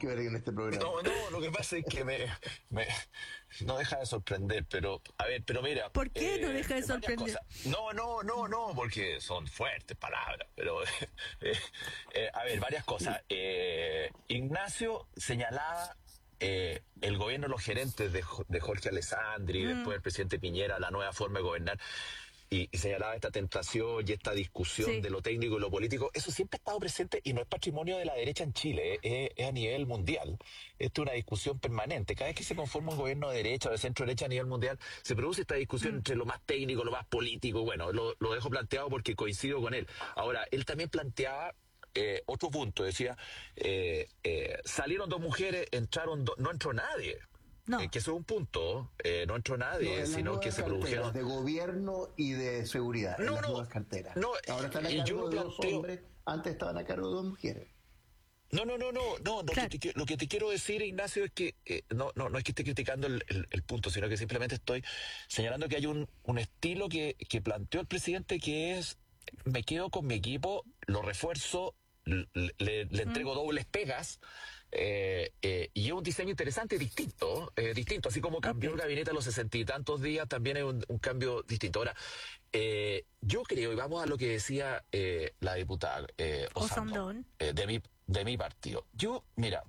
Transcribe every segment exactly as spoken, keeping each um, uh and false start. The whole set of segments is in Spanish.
que ver en este programa? No, no, lo que pasa es que me, me no deja de sorprender, pero, a ver, pero mira... ¿Por qué eh, no deja de sorprender? No, no, no, no, porque son fuertes palabras, pero, eh, eh, a ver, varias cosas. Eh, Ignacio señalaba eh, el gobierno, los gerentes de, de Jorge Alessandri, mm. después el presidente Piñera, la nueva forma de gobernar, y, y señalaba esta tentación y esta discusión sí. de lo técnico y lo político. Eso siempre ha estado presente y no es patrimonio de la derecha en Chile, eh, es, es a nivel mundial. Esto es una discusión permanente. Cada vez que se conforma un gobierno de derecha o de centro derecha a nivel mundial, se produce esta discusión mm. entre lo más técnico, lo más político. Bueno, lo, lo dejo planteado porque coincido con él. Ahora, él también planteaba eh, otro punto, decía, eh, eh, salieron dos mujeres, entraron dos, no entró nadie. No. Eh, que eso es un punto, eh, no entró nadie, no, sino que se produjeron de gobierno y de seguridad, no, en las no, nuevas carteras. No, ahora están a cargo yo de planteo... dos hombres, antes estaban a cargo de dos mujeres. No, no, no, no, no. Lo, claro. que te, lo que te quiero decir, Ignacio, es que eh, no, no, no es que esté criticando el, el, el punto, sino que simplemente estoy señalando que hay un, un estilo que, que planteó el presidente, que es: me quedo con mi equipo, lo refuerzo, le, le, le entrego mm. dobles pegas. Eh, eh, y es un diseño interesante, distinto, eh, distinto, así como cambió okay. el gabinete a los sesenta y tantos días, también es un, un cambio distinto. Ahora, eh, yo creo, y vamos a lo que decía eh, la diputada eh, Osorno, eh, de mi de mi partido. Yo, mira,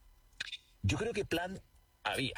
yo creo que plan había.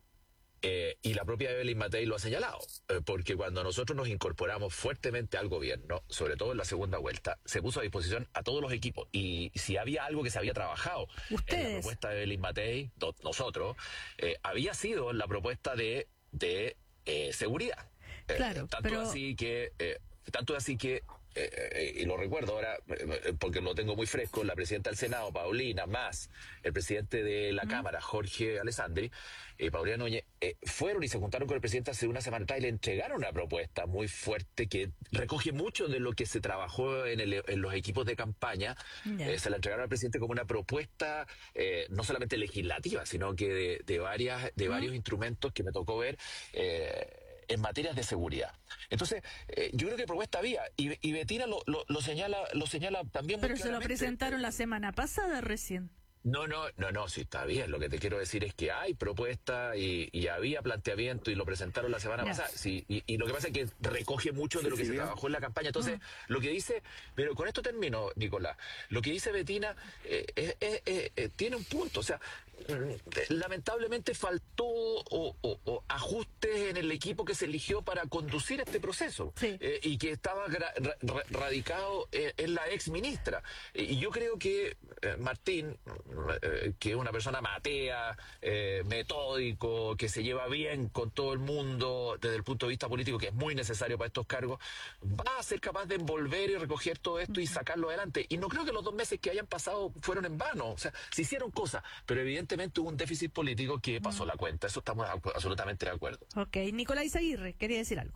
Eh, y la propia Evelyn Matei lo ha señalado, eh, porque cuando nosotros nos incorporamos fuertemente al gobierno, sobre todo en la segunda vuelta, se puso a disposición a todos los equipos, y si había algo que se había trabajado ¿Ustedes? en la propuesta de Evelyn Matei, do, nosotros, eh, había sido en la propuesta de, de eh, seguridad. Claro, eh, tanto pero... así que, eh, tanto así que Eh, eh, y lo recuerdo ahora eh, porque lo tengo muy fresco, la presidenta del Senado, Paulina, más el presidente de la mm. Cámara, Jorge Alessandri, y eh, Paulina Núñez, eh, fueron y se juntaron con el presidente hace una semana atrás y le entregaron una propuesta muy fuerte que recoge mucho de lo que se trabajó en, el, en los equipos de campaña. Yeah. Eh, se la entregaron al presidente como una propuesta eh, no solamente legislativa, sino que de, de, varias, de mm. varios instrumentos que me tocó ver eh, en materias de seguridad. Entonces, eh, yo creo que propuesta había, y, y Betina lo, lo, lo señala lo señala también muy Pero claramente. Se lo presentaron la semana pasada recién. No, no, no, no, sí está bien. Lo que te quiero decir es que hay propuesta y, y había planteamiento y lo presentaron la semana yes. pasada. Sí, y, y lo que pasa es que recoge mucho sí, de lo que sí, se bien. trabajó en la campaña. Entonces, mm. lo que dice, pero con esto termino, Nicolás, lo que dice Betina eh, eh, eh, eh, tiene un punto. O sea, lamentablemente faltó o, o, o ajustes en el equipo que se eligió para conducir este proceso sí. eh, y que estaba ra, ra, radicado eh, en la ex ministra. Y yo creo que eh, Martín, eh, que es una persona matea, eh, metódico, que se lleva bien con todo el mundo desde el punto de vista político, que es muy necesario para estos cargos, va a ser capaz de envolver y recoger todo esto y sacarlo adelante. Y no creo que los dos meses que hayan pasado fueron en vano. O sea, se hicieron cosas, pero evidentemente hubo un déficit político que pasó mm. la cuenta. Eso estamos absolutamente de acuerdo. Ok, Nicolás Aguirre, quería decir algo.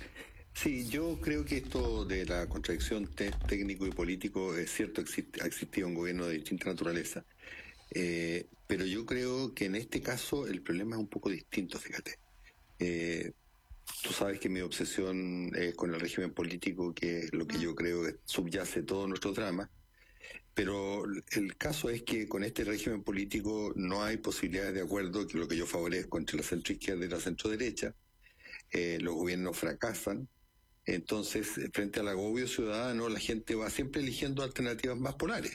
Sí, yo creo que esto de la contradicción te técnico y político es cierto, existe, ha existido un gobierno de distinta naturaleza, eh, pero yo creo que en este caso el problema es un poco distinto, fíjate. Eh, tú sabes que mi obsesión es con el régimen político, que es lo que yo creo que subyace todo nuestro drama, pero el caso es que con este régimen político no hay posibilidades de acuerdo, que es lo que yo favorezco, entre la centroizquierda y la centroderecha. Eh, los gobiernos fracasan. Entonces, frente al agobio ciudadano, la gente va siempre eligiendo alternativas más polares.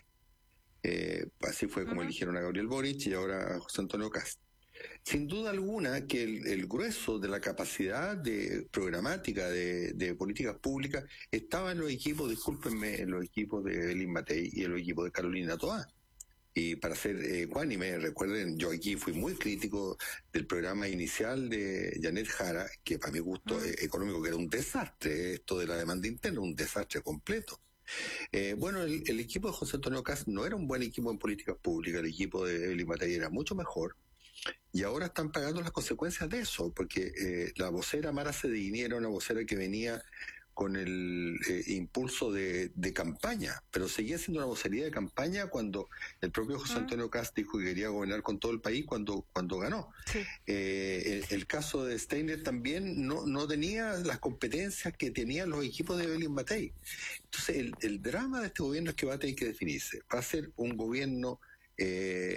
Eh, así fue como uh-huh. eligieron a Gabriel Boric y ahora a José Antonio Kast. Sin duda alguna que el, el grueso de la capacidad de programática de, de políticas públicas estaba en los equipos, discúlpenme, en los equipos de Evelyn Matei y en los equipos de Carolina Toá. Y para ser ecuánime, eh, recuerden, yo aquí fui muy crítico del programa inicial de Janet Jara, que para mi gusto eh, económico que era un desastre, esto de la demanda interna, un desastre completo. Eh, bueno, el, el equipo de José Antonio Kast no era un buen equipo en políticas públicas, el equipo de Evelyn Matei era mucho mejor, y ahora están pagando las consecuencias de eso, porque eh, la vocera Mara Cedini era una vocera que venía con el eh, impulso de, de campaña, pero seguía siendo una vocería de campaña cuando el propio José Antonio Kast dijo que quería gobernar con todo el país cuando cuando ganó. Sí. Eh, el, el caso de Steiner también no, no tenía las competencias que tenían los equipos de Evelyn Matei. Entonces, el, el drama de este gobierno es que va a tener que definirse. Va a ser un gobierno eh,